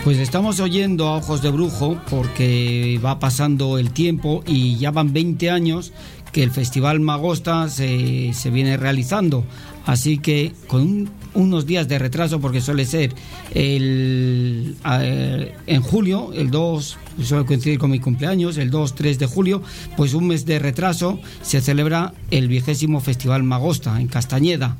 Pues estamos oyendo a Ojos de Brujo porque va pasando el tiempo y ya van 20 años que el Festival Magosta se viene realizando. Así que con unos días de retraso, porque suele ser en julio, el 2, suele coincidir con mi cumpleaños, el 2-3 de julio, pues un mes de retraso se celebra el 20º Festival Magosta en Castañeda.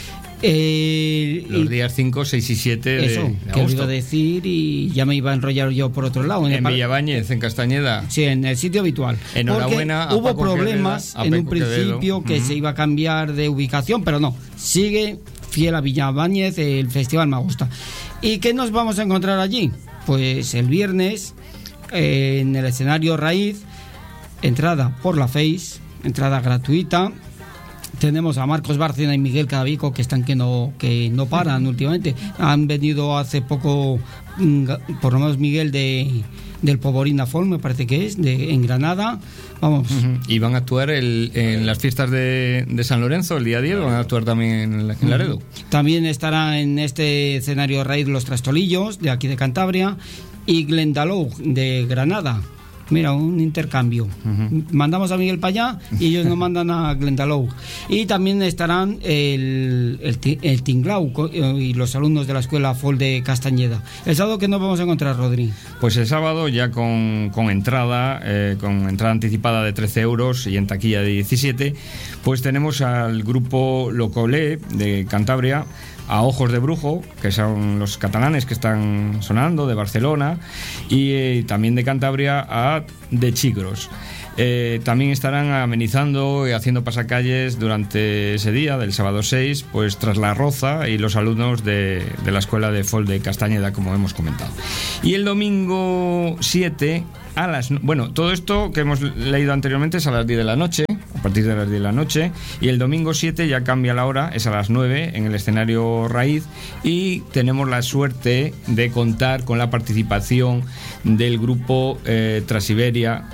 Los días 5, 6 y 7 de agosto. Que lo iba a decir y ya me iba a enrollar yo por otro lado. En Villaváñez, en Castañeda. Sí, en el sitio habitual. Enhorabuena. Porque hubo problemas en un principio que se iba a cambiar de ubicación, pero no, sigue fiel a Villaváñez el Festival Magosta. ¿Y qué nos vamos a encontrar allí? Pues el viernes en el escenario Raíz, entrada por la Face, entrada gratuita. Tenemos a Marcos Bárcena y Miguel Cadavico, que están que no paran últimamente. Han venido hace poco, por lo menos Miguel del Poborina Folk, me parece que es, en Granada. Vamos. Y van a actuar en las fiestas de San Lorenzo, el día 10, van a actuar también en Laredo. También estará en este escenario Raíz Los Trastolillos, de aquí de Cantabria, y Glendalough, de Granada. Mira, un intercambio. Mandamos a Miguel para allá y ellos nos mandan a Glendalough. Y también estarán el Tinglao y los alumnos de la Escuela Folk de Castañeda. ¿El sábado qué nos vamos a encontrar, Rodri? Pues el sábado ya con entrada anticipada de 13 euros y en taquilla de 17, pues tenemos al grupo Locolé de Cantabria, a Ojos de Brujo, que son los catalanes que están sonando, de Barcelona, y también de Cantabria a De Chigros. También estarán amenizando y haciendo pasacalles durante ese día, del sábado 6, pues Tras la Roza y los alumnos de la Escuela de Folk de Castañeda, como hemos comentado. Y el domingo 7 todo esto que hemos leído anteriormente es a las 10 de la noche, a partir de las 10 de la noche, y el domingo 7 ya cambia la hora, es a las 9 en el escenario Raíz, y tenemos la suerte de contar con la participación del grupo Transibérica,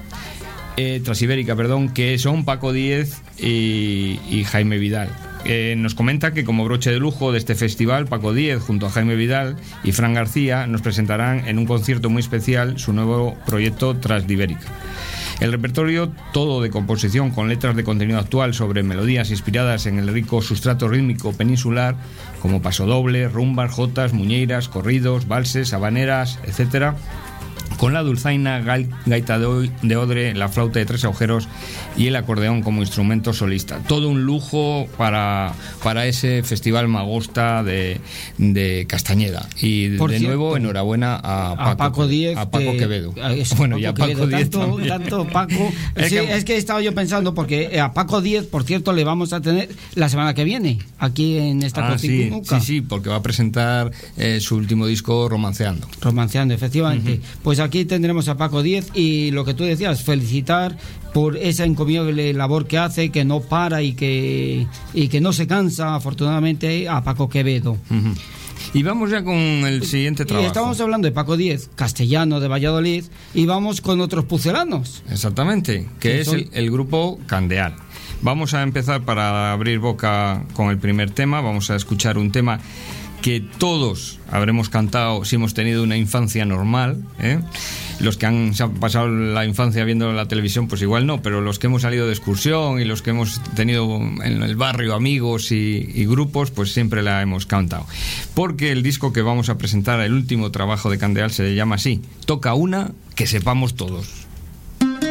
que son Paco Díez y Jaime Vidal. Nos comenta que como broche de lujo de este festival, Paco Díez junto a Jaime Vidal y Fran García nos presentarán en un concierto muy especial su nuevo proyecto Transibérica. El repertorio, todo de composición con letras de contenido actual sobre melodías inspiradas en el rico sustrato rítmico peninsular, como pasodobles, rumbas, jotas, muñeiras, corridos, valses, habaneras, etcétera, con la dulzaina, gaita de odre, la flauta de 3 agujeros y el acordeón como instrumento solista. Todo un lujo para ese Festival Magosta de Castañeda. Y de nuevo, enhorabuena a Paco Díez, a Paco Quevedo. Bueno, y a Paco Díez tanto Paco. Sí, es que estaba yo pensando, porque a Paco Díez, por cierto, le vamos a tener la semana que viene, aquí en esta Coticunuca. Sí, porque va a presentar su último disco, Romanceando. Romanceando, efectivamente. Pues aquí tendremos a Paco Díez, y lo que tú decías, felicitar por esa encomiable labor que hace, que no para y que no se cansa, afortunadamente, a Paco Quevedo. Y vamos ya con el siguiente trabajo. Y estamos hablando de Paco Díez, castellano de Valladolid, y vamos con otros pucelanos. Exactamente, que es el grupo Candeal. Vamos a empezar, para abrir boca, con el primer tema. Vamos a escuchar un tema que todos habremos cantado si hemos tenido una infancia normal, ¿eh? Los que se han pasado la infancia viendo la televisión, pues igual no, pero los que hemos salido de excursión y los que hemos tenido en el barrio amigos y grupos, pues siempre la hemos cantado. Porque el disco que vamos a presentar, el último trabajo de Candeal, se llama así: Toca una que sepamos todos.